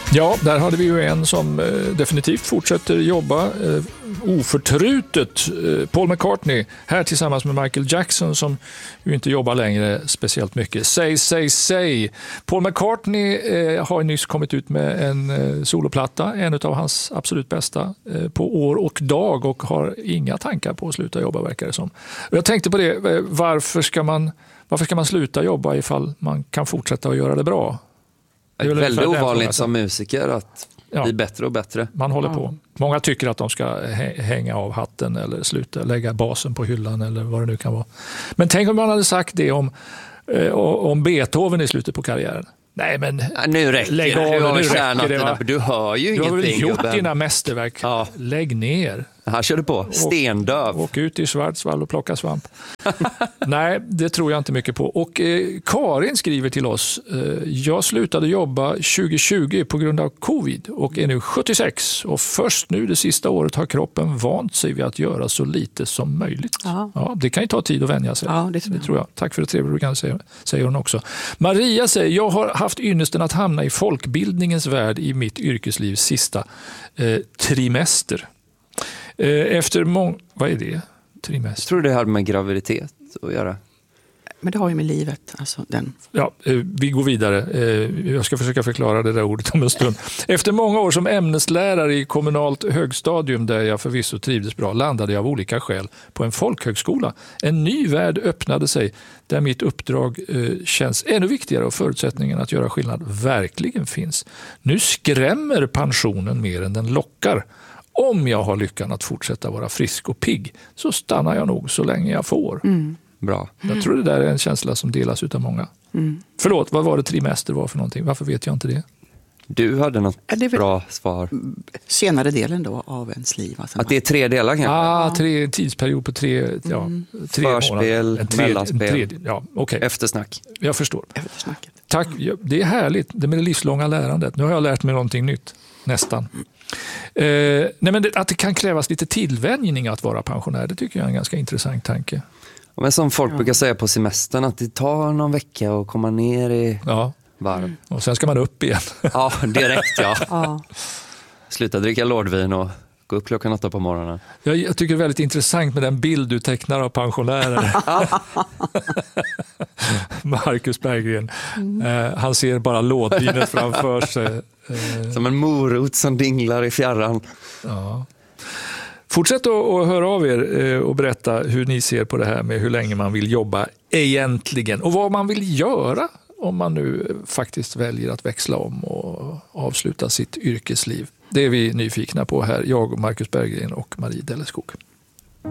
Ja, där hade vi ju en som definitivt fortsätter jobba oförtrutet. Paul McCartney, här tillsammans med Michael Jackson som ju inte jobbar längre speciellt mycket. Say. Paul McCartney har nyss kommit ut med en soloplatta, en av hans absolut bästa på år och dag, och har inga tankar på att sluta jobba, verkar det som. Jag tänkte på det, varför ska man sluta jobba ifall man kan fortsätta att göra det bra? Det är väldigt ovanligt som musiker att bli bättre och bättre. Man håller på. Många tycker att de ska hänga av hatten eller sluta lägga basen på hyllan eller vad det nu kan vara. Men tänk om man hade sagt det om Beethoven i slutet på karriären. Nej, men nu räcker lägg av, nu räcker det. Du hör ju ingenting. Du har väl gjort dina mästerverk. Ja. Lägg ner. Här kör du på. Stendöv. Och ut i Schwarzwald och plocka svamp. Nej, det tror jag inte mycket på. Och Karin skriver till oss. Jag slutade jobba 2020 på grund av covid och är nu 76. Och först nu det sista året har kroppen vant sig vid att göra så lite som möjligt. Ja, det kan ju ta tid att vänja sig. Ja, det tror jag. Tack för det trevliga du kan säga, säger hon också. Maria säger, jag har haft ynnesten att hamna i folkbildningens värld i mitt yrkeslivs sista trimester. Efter vad är det? Trimester? Jag tror det har med graviditet att göra. Men det har ju med livet. Alltså den. Ja, vi går vidare. Jag ska försöka förklara det där ordet om en stund. Efter många år som ämneslärare i kommunalt högstadium, där jag förvisso trivdes bra, landade jag av olika skäl på en folkhögskola. En ny värld öppnade sig där mitt uppdrag känns ännu viktigare och förutsättningen att göra skillnad verkligen finns. Nu skrämmer pensionen mer än den lockar. Om jag har lyckan att fortsätta vara frisk och pigg så stannar jag nog så länge jag får. Bra. Jag tror det där är en känsla som delas utav många. Förlåt, vad var det trimester var för någonting? Varför vet jag inte det? Du hade något bra svar. Senare delen då av ens liv. Alltså att det är 3 delar kanske? Tidsperiod på 3 förspel, mellanspel, okay. Eftersnack. Jag förstår. Eftersnacket. Tack, det är härligt. Det med det livslånga lärandet. Nu har jag lärt mig någonting nytt. Nästan. Att det kan krävas lite tillvänjning att vara pensionär, det tycker jag är en ganska intressant tanke. Men som folk brukar säga på semestern, att det tar någon vecka att komma ner i varv. Och sen ska man upp igen. Ja, direkt Sluta dricka lårdvin och gå upp 8:00 på morgonen. Jag tycker det är väldigt intressant med den bild du tecknar av pensionärer. Marcus Berggren. Han ser bara lådvinet framför sig. Som en morot som dinglar i fjärran. Ja. Fortsätt att höra av er och berätta hur ni ser på det här med hur länge man vill jobba egentligen. Och vad man vill göra om man nu faktiskt väljer att växla om och avsluta sitt yrkesliv. Det är vi nyfikna på här, jag och Marcus Berggren och Marie Delleskog.